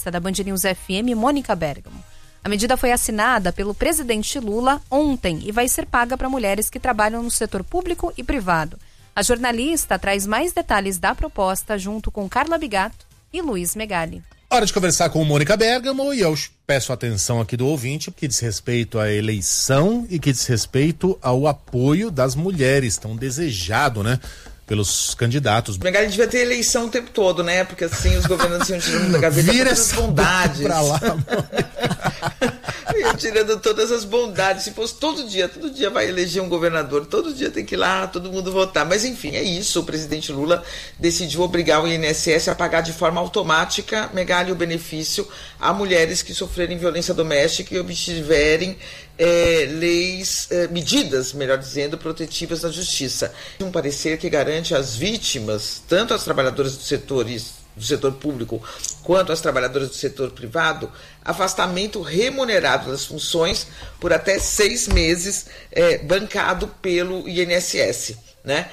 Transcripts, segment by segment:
jornalista da Band News FM, Mônica Bergamo. A medida foi assinada pelo presidente Lula ontem e vai ser paga para mulheres que trabalham no setor público e privado. A jornalista traz mais detalhes da proposta junto com Carla Bigato e Luiz Megali. Hora de conversar com Mônica Bergamo e eu peço atenção aqui do ouvinte, que diz respeito à eleição e que diz respeito ao apoio das mulheres, tão desejado, né? Pelos candidatos. Megali devia ter eleição o tempo todo, né? Porque assim os governantes iam tirando da gaveta todas as bondades. Pra lá, iam tirando todas as bondades. Se fosse todo dia vai eleger um governador, todo dia tem que ir lá, todo mundo votar. Mas enfim, é isso. O presidente Lula decidiu obrigar o INSS a pagar de forma automática, Megali, o benefício a mulheres que sofrerem violência doméstica e obtiverem medidas, melhor dizendo, protetivas na justiça. Um parecer que garante às vítimas, tanto às trabalhadoras do setor público quanto às trabalhadoras do setor privado, afastamento remunerado das funções por até 6 meses, bancado pelo INSS, né?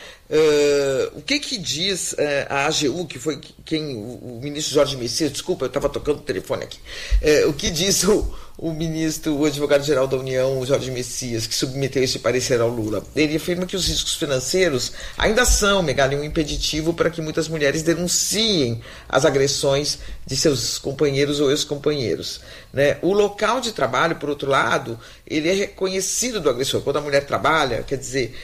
O que diz a AGU, que foi quem o ministro Jorge Messias, desculpa, eu estava tocando o telefone aqui, o que diz o ministro, o advogado-geral da União, Jorge Messias, que submeteu esse parecer ao Lula? Ele afirma que os riscos financeiros ainda são, Megali, um impeditivo para que muitas mulheres denunciem as agressões de seus companheiros ou ex-companheiros, né? O local de trabalho, por outro lado, ele é reconhecido do agressor. Quando a mulher trabalha, quer dizer,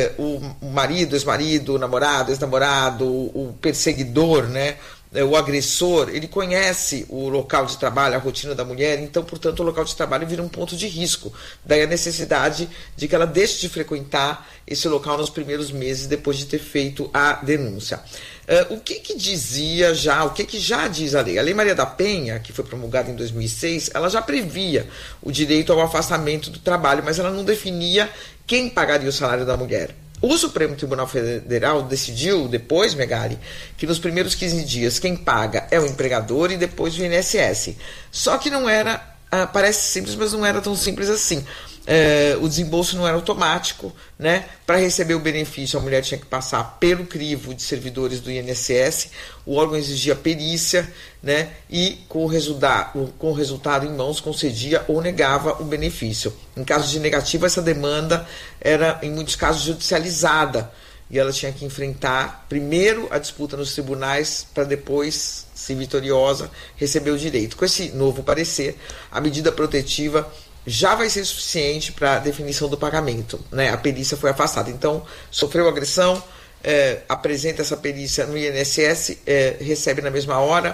o marido, ex-marido, o namorado, ex-namorado, o perseguidor, né? O agressor, ele conhece o local de trabalho, a rotina da mulher, então, portanto, o local de trabalho vira um ponto de risco. Daí a necessidade de que ela deixe de frequentar esse local nos primeiros meses depois de ter feito a denúncia. O que dizia já, o que já diz a lei? A Lei Maria da Penha, que foi promulgada em 2006, ela já previa o direito ao afastamento do trabalho, mas ela não definia quem pagaria o salário da mulher. O Supremo Tribunal Federal decidiu depois, Megali, que nos primeiros 15 dias quem paga é o empregador e depois o INSS. Só que não era, parece simples, mas não era tão simples assim. O desembolso não era automático, né? Para receber o benefício, a mulher tinha que passar pelo crivo de servidores do INSS, o órgão exigia perícia, né? E com o resultado em mãos concedia ou negava o benefício. Em caso de negativa, essa demanda era, em muitos casos, judicializada e ela tinha que enfrentar primeiro a disputa nos tribunais para depois, se vitoriosa, receber o direito. Com esse novo parecer, a medida protetiva já vai ser suficiente para a definição do pagamento, né? A perícia foi afastada. Então, sofreu agressão, apresenta essa perícia no INSS, recebe na mesma hora,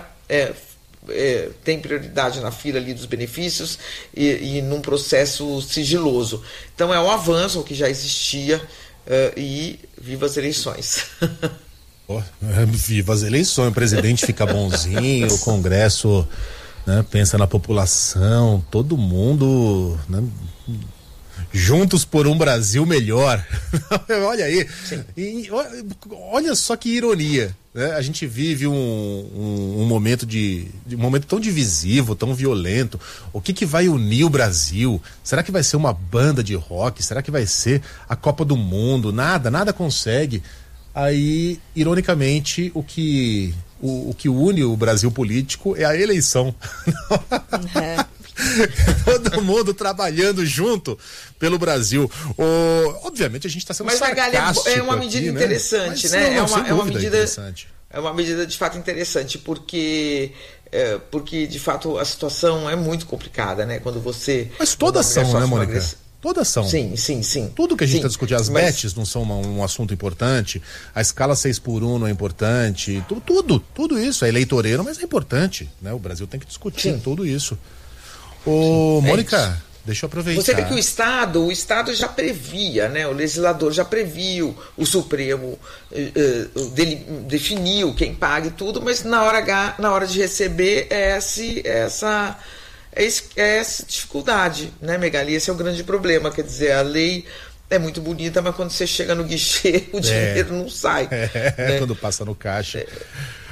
tem prioridade na fila ali dos benefícios e num processo sigiloso. Então, é um avanço ao que já existia e viva as eleições. Viva as eleições, o presidente fica bonzinho, o Congresso... né, pensa na população, todo mundo, né, juntos por um Brasil melhor. Olha aí, olha só que ironia, né? A gente vive um momento um momento tão divisivo, tão violento. O que vai unir o Brasil? Será que vai ser uma banda de rock? Será que vai ser a Copa do Mundo? Nada consegue. Aí, ironicamente, o que une o Brasil político é a eleição. Todo mundo trabalhando junto pelo Brasil. Obviamente a gente está sendo sarcástico. Mas, é uma medida aqui, interessante, né? É uma medida de fato interessante, porque de fato a situação é muito complicada, né? Quando você... Mas toda ação, né, Mônica? Toda ação. Sim. Tudo que a gente está discutindo, as bets não são um assunto importante, a escala 6x1 não é importante, tudo isso é eleitoreiro, mas é importante, né? O Brasil tem que discutir tudo isso. Mônica, deixa eu aproveitar. Você vê que o Estado já previa, né? O legislador já previu, o Supremo definiu quem paga e tudo, mas na hora H, na hora de receber, essa dificuldade, né, Megali? Esse é o grande problema. Quer dizer, a lei é muito bonita, mas quando você chega no guichê, o dinheiro não sai. Né? Quando passa no caixa.